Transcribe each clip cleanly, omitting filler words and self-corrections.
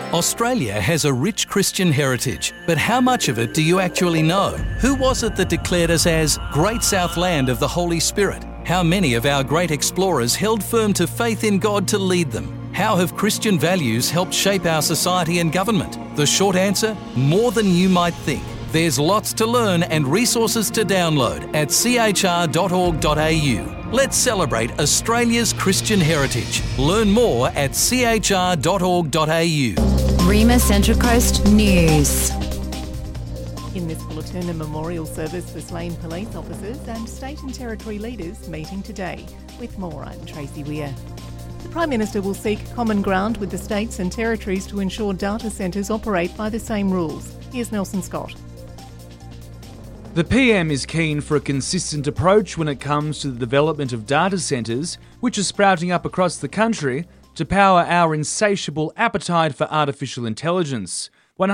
Australia has a rich Christian heritage, but how much of it do you actually know? Who was it that declared us as Great South Land of the Holy Spirit? How many of our great explorers held firm to faith in God to lead them? How have Christian values helped shape our society and government? The short answer, more than you might think. There's lots to learn and resources to download at chr.org.au. Let's celebrate Australia's Christian heritage. Learn more at chr.org.au. Rima Central Coast News. In this bulletin, a memorial service for slain police officers and state and territory leaders meeting today. With more, I'm Tracy Weir. The Prime Minister will seek common ground with the states and territories to ensure data centres operate by the same rules. Here's Nelson Scott. The PM is keen for a consistent approach when it comes to the development of data centres, which are sprouting up across the country to power our insatiable appetite for artificial intelligence.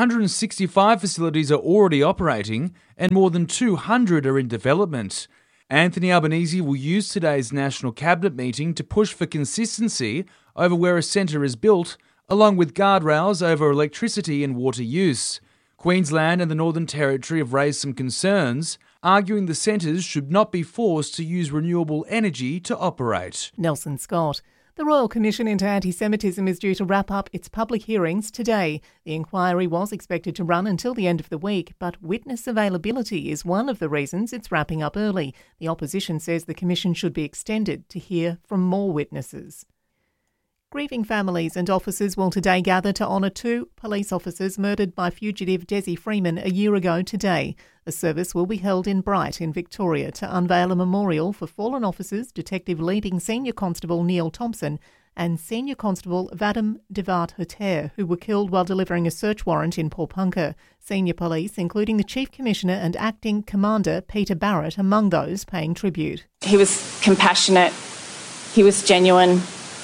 165 facilities are already operating and more than 200 are in development. Anthony Albanese will use today's National Cabinet meeting to push for consistency over where a centre is built, along with guardrails over electricity and water use. Queensland and the Northern Territory have raised some concerns, arguing the centres should not be forced to use renewable energy to operate. Nelson Scott. The Royal Commission into Anti-Semitism is due to wrap up its public hearings today. The inquiry was expected to run until the end of the week, but witness availability is one of the reasons it's wrapping up early. The opposition says the commission should be extended to hear from more witnesses. Grieving families and officers will today gather to honour 2 police officers murdered by fugitive Desi Freeman a year ago today. A service will be held in Bright in Victoria to unveil a memorial for fallen officers, Detective Leading Senior Constable Neil Thompson and Senior Constable Vadim Devart-Hoter, who were killed while delivering a search warrant in Paulpunka. Senior police, including the Chief Commissioner and Acting Commander Peter Barrett, among those paying tribute. He was compassionate, he was genuine.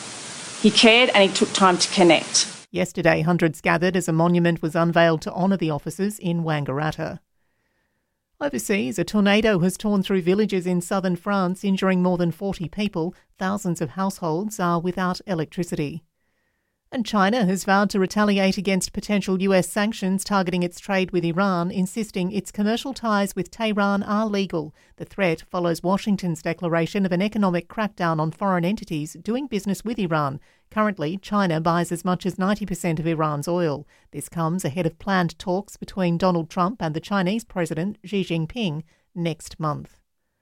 He cared and he took time to connect. Yesterday, hundreds gathered as a monument was unveiled to honour the officers in Wangaratta. Overseas, a tornado has torn through villages in southern France, injuring more than 40 people. Thousands of households are without electricity. And China has vowed to retaliate against potential US sanctions targeting its trade with Iran, insisting its commercial ties with Tehran are legal. The threat follows Washington's declaration of an economic crackdown on foreign entities doing business with Iran. Currently, China buys as much as 90% of Iran's oil. This comes ahead of planned talks between Donald Trump and the Chinese President Xi Jinping next month.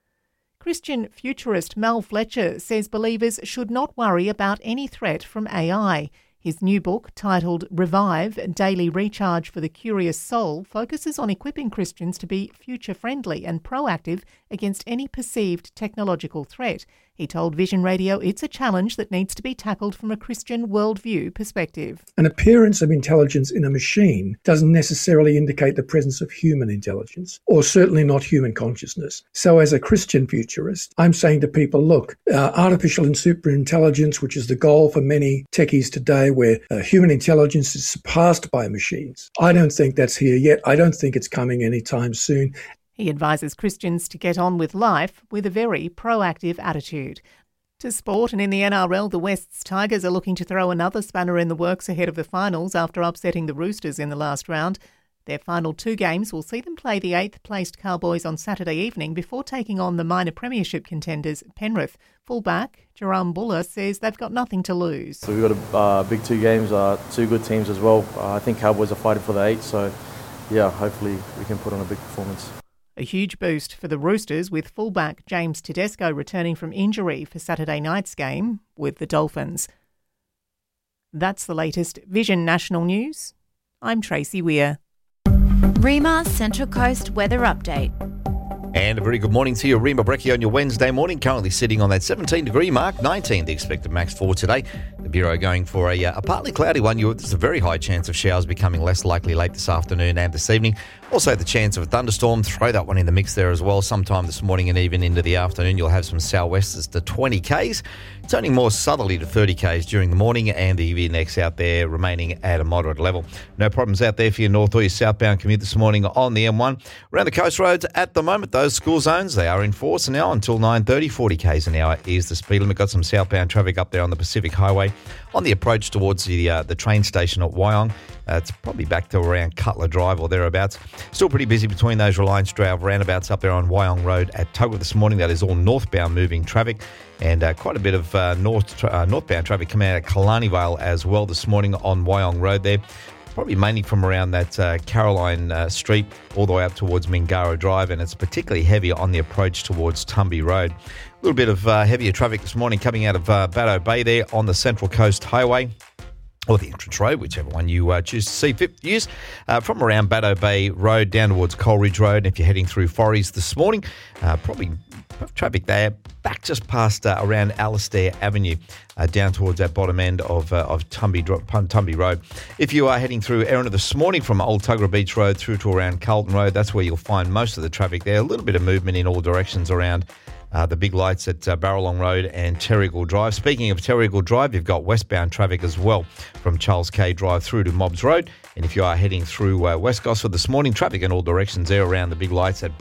Christian futurist Mal Fletcher says believers should not worry about any threat from AI. His new book, titled Revive, Daily Recharge for the Curious Soul, focuses on equipping Christians to be future-friendly and proactive against any perceived technological threat. He told Vision Radio it's a challenge that needs to be tackled from a Christian worldview perspective. An appearance of intelligence in a machine doesn't necessarily indicate the presence of human intelligence, or certainly not human consciousness. So as a Christian futurist, I'm saying to people, look, artificial and super intelligence, which is the goal for many techies today, where human intelligence is surpassed by machines. I don't think that's here yet. I don't think it's coming anytime soon. He advises Christians to get on with life with a very proactive attitude. To sport, and in the NRL, the Wests Tigers are looking to throw another spanner in the works ahead of the finals after upsetting the Roosters in the last round. Their final 2 games will see them play the 8th-placed Cowboys on Saturday evening before taking on the minor premiership contenders Penrith. Fullback Jerome Buller says they've got nothing to lose. So we've got a big 2 games, 2 good teams as well. I think Cowboys are fighting for the 8, so yeah, hopefully we can put on a big performance. A huge boost for the Roosters, with fullback James Tedesco returning from injury for Saturday night's game with the Dolphins. That's the latest Vision National News. I'm Tracy Weir. Rima Central Coast Weather Update. And a very good morning to you, Rima Brecchio, on your Wednesday morning. Currently sitting on that 17-degree mark, 19 the expected max for today. The Bureau going for a partly cloudy one. There's a very high chance of showers becoming less likely late this afternoon and this evening. Also the chance of a thunderstorm. Throw that one in the mix there as well. Sometime this morning and even into the afternoon, you'll have some southwesters to 20 k's. Turning more southerly to 30 k's during the morning, and the EVNX out there remaining at a moderate level. No problems out there for your north or your southbound commute this morning on the M1. Around the coast roads at the moment, though, those school zones, they are in force now until 9:30. 40 k's an hour is the speed limit. Got some southbound traffic up there on the Pacific Highway on the approach towards the train station at Wyong. It's probably back to around Cutler Drive or thereabouts. Still pretty busy between those Reliance Drive roundabouts up there on Wyong Road at Tuggerah this morning. That is all northbound moving traffic, and quite a bit of northbound traffic coming out of Killarney Vale as well this morning on Wyong Road there. Probably mainly from around that Caroline Street all the way up towards Mingara Drive, and it's particularly heavy on the approach towards Tumby Road. A little bit of heavier traffic this morning coming out of Baddo Bay there on the Central Coast Highway, or the entrance road, whichever one you choose to see fit use, from around Baddo Bay Road down towards Coleridge Road. And if you're heading through Forries this morning, probably traffic there back just past around Alastair Avenue, down towards that bottom end of Tumby Road. If you are heading through Erina this morning from Old Tuggerah Beach Road through to around Carlton Road, that's where you'll find most of the traffic there. A little bit of movement in all directions around the big lights at Barralong Road and Terrigal Drive. Speaking of Terrigal Drive, you've got westbound traffic as well from Charles K Drive through to Mobbs Road. And if you are heading through West Gosford this morning, traffic in all directions there around the big lights at